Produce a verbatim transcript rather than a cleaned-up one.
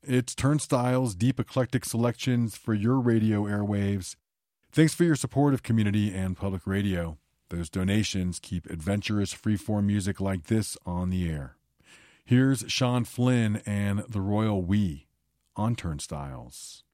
It's Turnstile's deep eclectic selections for your radio airwaves. Thanks for your support of community and public radio. Those donations keep adventurous freeform music like this on the air. Here's Sean Flynn and the Royal We on Turnstiles.